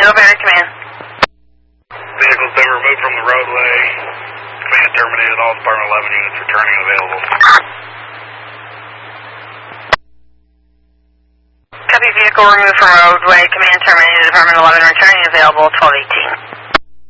Middlebury, command. Vehicle's been removed from the roadway. Command terminated. All Department 11 units returning available. Copy, vehicle removed from roadway. Command terminated. Department 11 returning available 1218.